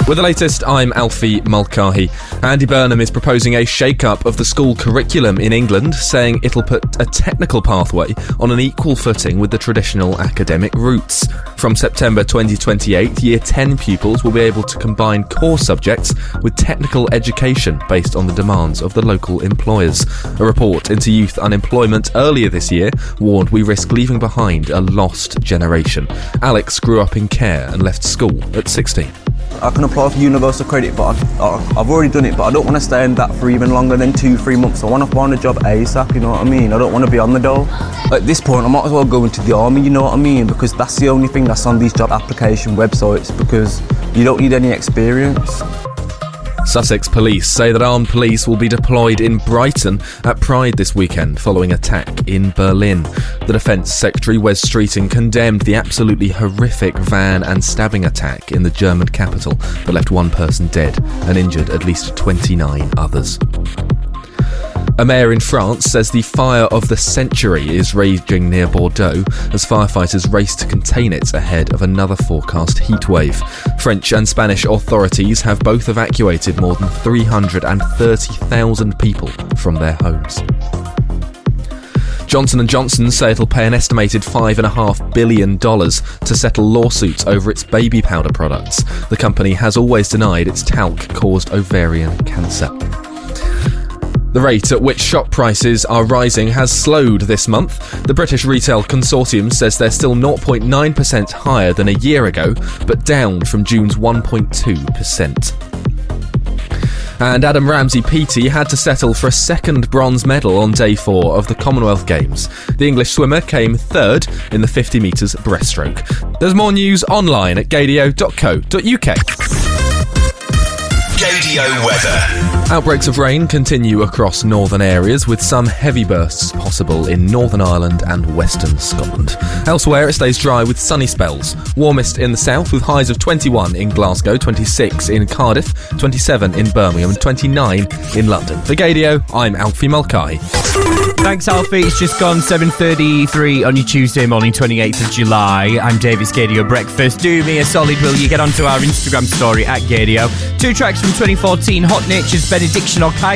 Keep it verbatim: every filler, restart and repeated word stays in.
With the latest, I'm Alfie Mulcahy. Andy Burnham is proposing a shake-up of the school curriculum in England, saying it'll put a technical pathway on an equal footing with the traditional academic routes. From September twenty twenty-eight, Year ten pupils will be able to combine core subjects with technical education based on the demands of the local employers. A report into youth unemployment earlier this year warned we risk leaving behind a lost generation. Alex grew up in care and left school at sixteen. I can apply for universal credit, but I, I, I've already done it, but I don't want to stay in that for even longer than two, three months. I want to find a job ASAP, you know what I mean? I don't want to be on the dole. At this point, I might as well go into the army, you know what I mean? Because that's the only thing that's on these job application websites, because you don't need any experience. Sussex police say that armed police will be deployed in Brighton at Pride this weekend following attack in Berlin. The Defence Secretary Wes Streeting condemned the absolutely horrific van and stabbing attack in the German capital that left one person dead and injured at least twenty-nine others. A mayor in France says the fire of the century is raging near Bordeaux as firefighters race to contain it ahead of another forecast heatwave. French and Spanish authorities have both evacuated more than three hundred thirty thousand people from their homes. Johnson and Johnson say it'll pay an estimated five point five billion dollars to settle lawsuits over its baby powder products. The company has always denied its talc caused ovarian cancer. The rate at which shop prices are rising has slowed this month. The British Retail Consortium says they're still zero point nine percent higher than a year ago, but down from June's one point two percent. And Adam Ramsey Peaty had to settle for a second bronze medal on day four of the Commonwealth Games. The English swimmer came third in the fifty metres breaststroke. There's more news online at gadio dot co dot uk. Gadio weather. Outbreaks of rain continue across northern areas, with some heavy bursts possible in Northern Ireland and western Scotland. Elsewhere, it stays dry with sunny spells. Warmest in the south, with highs of twenty-one in Glasgow, twenty-six in Cardiff, twenty-seven in Birmingham and twenty-nine in London. For Gadio, I'm Alfie Mulcahy. Thanks, Alfie. It's just gone seven thirty-three on your Tuesday morning, twenty-eighth of July. I'm Davis Gadio Breakfast. Do me a solid, will you? Get onto our Instagram story at Gadio. Two tracks from twenty fourteen, Hot Nature's Benediction or Kai